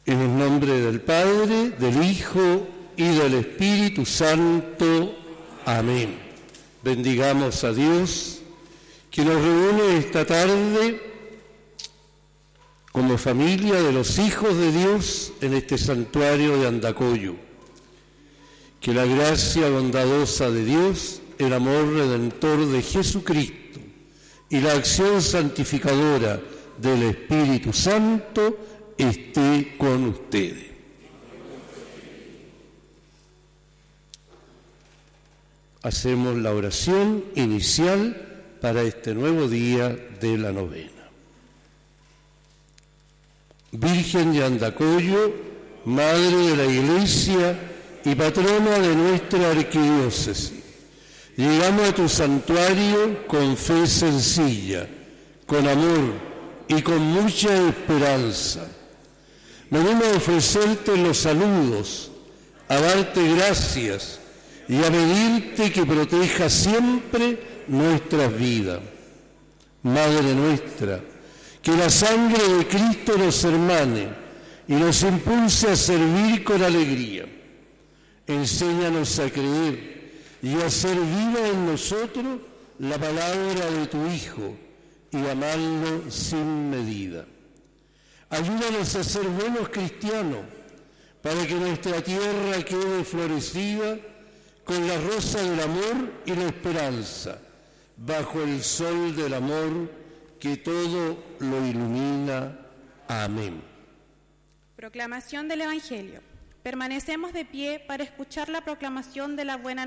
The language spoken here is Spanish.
En el nombre del Padre, del Hijo y del Espíritu Santo. Amén. Bendigamos a Dios, que nos reúne esta tarde como familia de los hijos de Dios en este santuario de Andacollo. Que la gracia bondadosa de Dios, el amor redentor de Jesucristo y la acción santificadora del Espíritu Santo esté con ustedes. Hacemos la oración inicial para este nuevo día de la novena. Virgen de Andacollo, Madre de la Iglesia y patrona de nuestra arquidiócesis, llegamos a tu santuario con fe sencilla, con amor y con mucha esperanza. Venimos a ofrecerte los saludos, a darte gracias y a pedirte que proteja siempre nuestras vidas. Madre nuestra, que la sangre de Cristo nos hermane y nos impulse a servir con alegría. Enséñanos a creer y a hacer viva en nosotros la palabra de tu Hijo y amarlo sin medida. Ayúdanos a ser buenos cristianos para que nuestra tierra quede florecida con la rosa del amor y la esperanza, bajo el sol del amor que todo lo ilumina. Amén. Proclamación del Evangelio. Permanecemos de pie para escuchar la proclamación de la buena noticia.